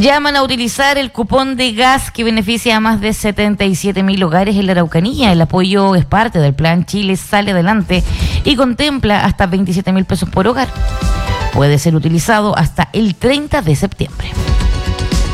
Llaman a utilizar el cupón de gas que beneficia a más de 77.000 hogares en la Araucanía. El apoyo es parte del plan Chile Sale Adelante y contempla hasta 27.000 pesos por hogar. Puede ser utilizado hasta el 30 de septiembre.